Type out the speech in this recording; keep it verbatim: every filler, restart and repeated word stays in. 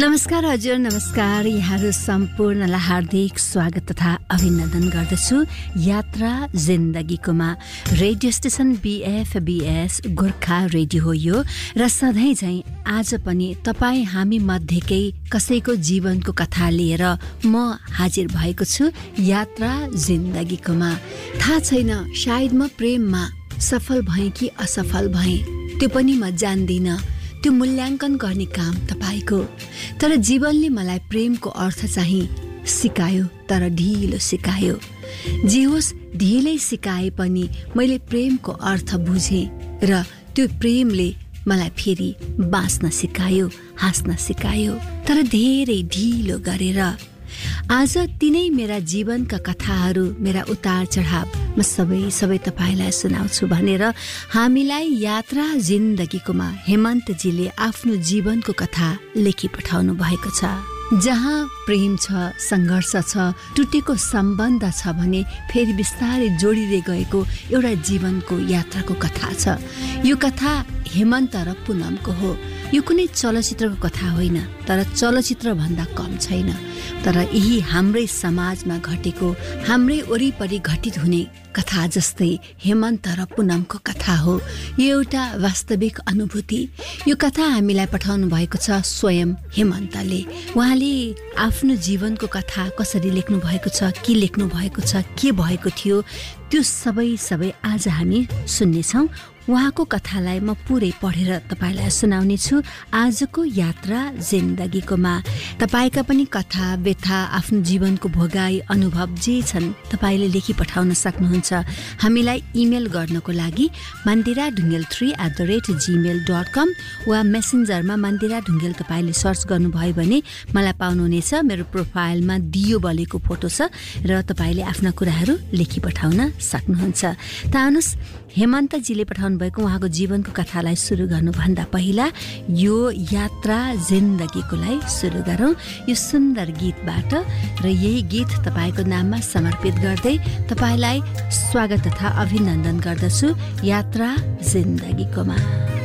नमस्कार हजुर, नमस्कार। यहाँहरू सम्पूर्णलाई हार्दिक स्वागत तथा अभिनन्दन गर्दछु यात्रा जिन्दगीकोमा। रेडियो स्टेशन बीएफबीएस गोर्खा रेडियो हो यो, र सधैँ झैँ आज पनि तपाईँ हामी मध्येकै कसैको जीवनको कथा लिएर म हाजिर भएको छु यात्रा जिन्दगीकोमा। थाहा छैन, सायद म प्रेममा सफल भएँ कि असफल भएँ, त्यो पनि म जान्दिनँ। त्यो मूल्याङ्कन गर्ने काम तपाईको। तर जीवनले मलाई प्रेमको अर्थ चाहिँ सिकायो, तर ढिलो सिकायो। जे होस्, ढिलै सिकाए पनि मैले प्रेमको अर्थ बुझेँ, र त्यो प्रेमले मलाई फेरि बाँच्न सिकायो, हाँस्न सिकायो, तर धेरै ढिलो गरेर। आज तिनै मेरा जीवनका कथाहरू, मेरा उतार चढाव म सबै सबै तपाईलाई सुनाउँछु भनेर हामीलाई यात्रा जिन्दगीकोमा हेमन्तजीले आफ्नो जीवनको कथा लेखी पठाउनु भएको छ। जहाँ प्रेम छ, सङ्घर्ष छ, टुटेको सम्बन्ध छ भने फेरि बिस्तारै जोडिँदै गएको एउटा जीवनको यात्राको कथा छ। यो कथा हेमन्त र पुनमको हो। यो कुनै चलचित्रको कथा होइन, तर चलचित्र भन्दा कम छैन। तर यही हाम्रै समाजमा घटेको, हाम्रै वरिपरि घटित हुने कथा जस्तै हेमन्त र पुनमको कथा हो। यो एउटा वास्तविक अनुभूति। यो कथा हामीलाई पठाउनु भएको छ स्वयं हेमन्तले। उहाँले आफ्नो जीवनको कथा कसरी लेख्नु भएको छ, के लेख्नु भएको छ, के भएको थियो, त्यो सबै सबै आज हामी सुन्नेछौँ। उहाँको कथालाई म पुरै पढेर तपाईलाई सुनाउने छु आजको यात्रा जिन्दगीकोमा। तपाईका पनि कथा, व्यथा, आफ्नो जीवनको भोगाई, अनुभव जे छन् तपाईले लेखी पठाउन सक्नुहुन्छ। हामीलाई इमेल गर्नको लागि Mandira Dhungel three at the rate Gmail dot कम वा मेसेन्जरमा मन्दिरा ढुङ्गेल तपाईँले सर्च गर्नुभयो भने मलाई पाउनुहुनेछ। मेरो प्रोफाइलमा दियो बलेको फोटो छ, र तपाईँले आफ्ना कुराहरू लेखी पठाउन सक्नुहुन्छ। त आउनुहोस्, हेमन्तजीले पठाउनु भएको उहाँको जीवनको कथालाई सुरु गर्नुभन्दा पहिला यो यात्रा जिन्दगीकोलाई सुरु गरौँ यो सुन्दर गीतबाट। र यही गीत तपाईँको नाममा समर्पित गर्दै तपाईँलाई स्वागत तथा अभिनन्दन गर्दछु यात्रा जिन्दगीकोमा।